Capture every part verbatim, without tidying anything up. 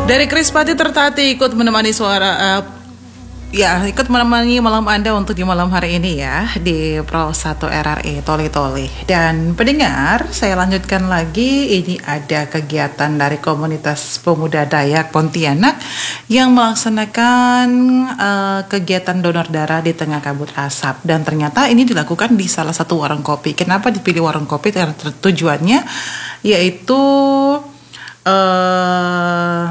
Dari Krispati Tertati ikut menemani suara uh, ya ikut menemani malam Anda untuk di malam hari ini ya di Pro satu R R I Toli Toli. Dan pendengar, saya lanjutkan lagi. Ini ada kegiatan dari komunitas pemuda Dayak Pontianak yang melaksanakan uh, kegiatan donor darah di tengah kabut asap, dan ternyata ini dilakukan di salah satu warung kopi. Kenapa dipilih warung kopi? Karena tujuannya yaitu uh,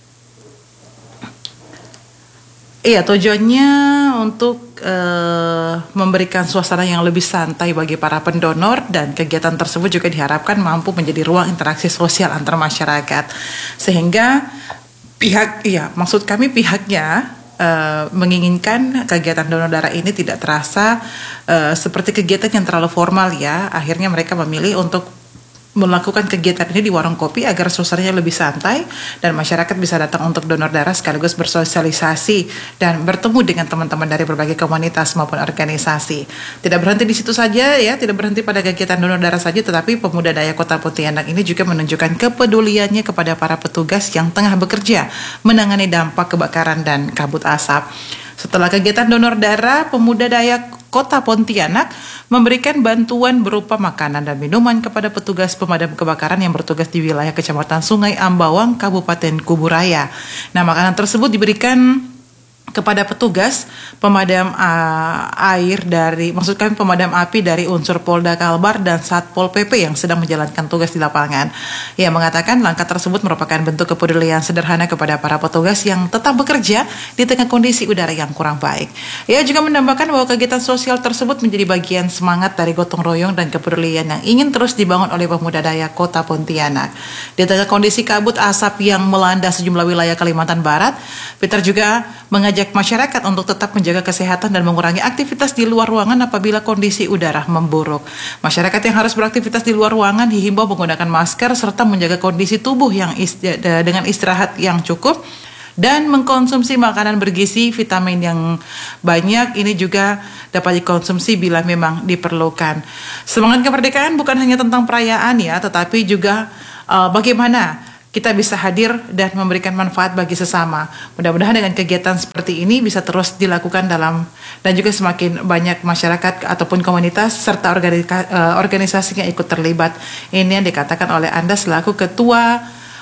Iya, tujuannya untuk uh, memberikan suasana yang lebih santai bagi para pendonor, dan kegiatan tersebut juga diharapkan mampu menjadi ruang interaksi sosial antar masyarakat. Sehingga pihak, iya, maksud kami pihaknya uh, menginginkan kegiatan donor darah ini tidak terasa uh, seperti kegiatan yang terlalu formal ya. Akhirnya mereka memilih untuk melakukan kegiatan ini di warung kopi agar suasananya lebih santai dan masyarakat bisa datang untuk donor darah sekaligus bersosialisasi dan bertemu dengan teman-teman dari berbagai komunitas maupun organisasi. Tidak berhenti di situ saja ya, tidak berhenti pada kegiatan donor darah saja, tetapi pemuda Dayak Kota Pontianak ini juga menunjukkan kepeduliannya kepada para petugas yang tengah bekerja menangani dampak kebakaran dan kabut asap. Setelah kegiatan donor darah, pemuda Dayak Kota Pontianak memberikan bantuan berupa makanan dan minuman kepada petugas pemadam kebakaran yang bertugas di wilayah Kecamatan Sungai Ambawang, Kabupaten Kuburaya. Nah, makanan tersebut diberikan kepada petugas pemadam uh, air dari, maksud kami pemadam api dari unsur Polda Kalbar dan Satpol P P yang sedang menjalankan tugas di lapangan. Ia mengatakan langkah tersebut merupakan bentuk kepedulian sederhana kepada para petugas yang tetap bekerja di tengah kondisi udara yang kurang baik. Ia juga menambahkan bahwa kegiatan sosial tersebut menjadi bagian semangat dari gotong royong dan kepedulian yang ingin terus dibangun oleh pemuda Dayak Kota Pontianak. Di tengah kondisi kabut asap yang melanda sejumlah wilayah Kalimantan Barat, Peter juga mengajak masyarakat untuk tetap menjaga kesehatan dan mengurangi aktivitas di luar ruangan apabila kondisi udara memburuk. Masyarakat yang harus beraktivitas di luar ruangan dihimbau menggunakan masker serta menjaga kondisi tubuh yang ist- dengan istirahat yang cukup dan mengkonsumsi makanan bergizi, vitamin yang banyak. Ini juga dapat dikonsumsi bila memang diperlukan. Semangat kemerdekaan bukan hanya tentang perayaan ya, tetapi juga uh, bagaimana kita bisa hadir dan memberikan manfaat bagi sesama. Mudah-mudahan dengan kegiatan seperti ini bisa terus dilakukan dalam, dan juga semakin banyak masyarakat ataupun komunitas serta organisasi yang ikut terlibat. Ini yang dikatakan oleh Anda selaku Ketua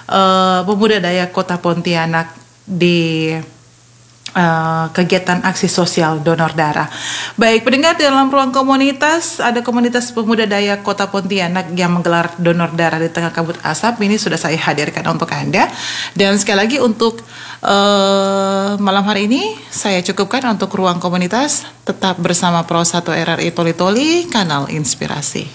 uh, Pemuda Dayak Kota Pontianak di Uh, kegiatan aksi sosial donor darah. Baik, pendengar, dalam ruang komunitas ada komunitas pemuda Dayak Kota Pontianak yang menggelar donor darah di tengah kabut asap. Ini sudah saya hadirkan untuk Anda. Dan sekali lagi untuk uh, malam hari ini saya cukupkan untuk ruang komunitas. Tetap bersama Pro satu R R I Toli Toli, kanal inspirasi.